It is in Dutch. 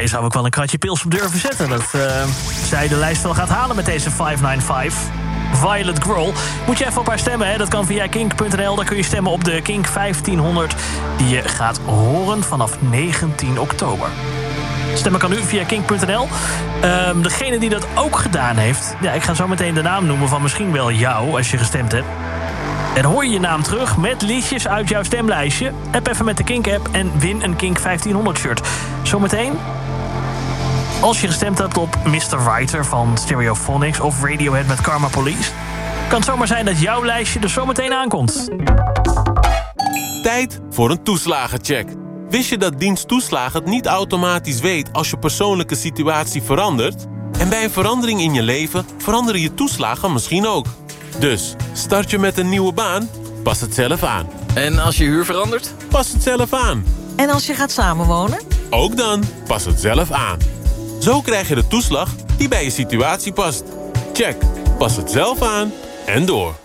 je zou ook wel een kratje pils op durven zetten. Dat zij de lijst wel gaat halen met deze 595. Violet Girl. Moet je even op haar stemmen, hè? Dat kan via kink.nl. Daar kun je stemmen op de Kink 1500... die je gaat horen vanaf 19 oktober. Stemmen kan nu via kink.nl. Degene die dat ook gedaan heeft... Ja, ik ga zo meteen de naam noemen van misschien wel jou... als je gestemd hebt. En hoor je je naam terug met liedjes uit jouw stemlijstje. App even met de Kink-app en win een Kink 1500 shirt. Zometeen... Als je gestemd hebt op Mr. Writer van Stereophonics... of Radiohead met Karma Police... kan het zomaar zijn dat jouw lijstje er zometeen aankomt. Tijd voor een toeslagencheck. Wist je dat dienst toeslagen het niet automatisch weet... als je persoonlijke situatie verandert? En bij een verandering in je leven veranderen je toeslagen misschien ook. Dus, start je met een nieuwe baan? Pas het zelf aan. En als je huur verandert? Pas het zelf aan. En als je gaat samenwonen? Ook dan, pas het zelf aan. Zo krijg je de toeslag die bij je situatie past. Check, pas het zelf aan en door.